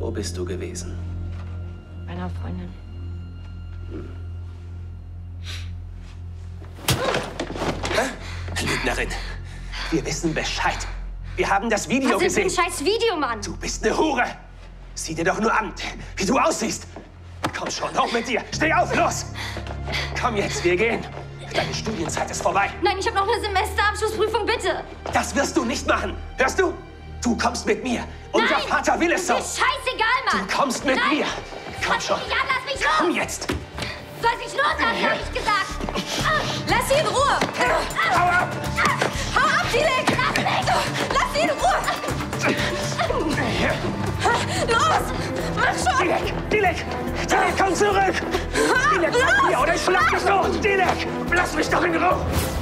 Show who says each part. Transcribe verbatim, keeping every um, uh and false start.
Speaker 1: Wo bist du gewesen?
Speaker 2: Bei einer Freundin.
Speaker 1: Hm. Lügnerin. Wir wissen Bescheid. Wir haben das Video
Speaker 2: Was
Speaker 1: gesehen.
Speaker 2: Was ist ein scheiß Video, Mann?
Speaker 1: Du bist eine Hure. Sieh dir doch nur an, wie du aussiehst. Komm schon, hoch mit dir. Steh auf, los. Komm jetzt, wir gehen. Deine Studienzeit ist vorbei.
Speaker 2: Nein, ich habe noch eine Semesterabschlussprüfung, bitte.
Speaker 1: Das wirst du nicht machen. Hörst du? Du kommst mit mir. Unser
Speaker 2: Nein,
Speaker 1: Vater will es so.
Speaker 2: Das ist mir scheißegal, Mann.
Speaker 1: Du kommst mit
Speaker 2: Nein.
Speaker 1: mir. Komm schon.
Speaker 2: Jan, lass mich los.
Speaker 1: Komm jetzt.
Speaker 2: Soll sich loslassen, hab ich gesagt.
Speaker 3: Lass sie in Ruhe.
Speaker 1: Hau ab.
Speaker 3: Hau ab, Dilek.
Speaker 2: Lass mich.
Speaker 3: Lass sie in Ruhe. Los. Mach schon.
Speaker 1: Dilek, Dilek. Dilek, komm zurück. Dilek, komm hier oder ich schlag dich tot. Dilek, lass mich doch in Ruhe.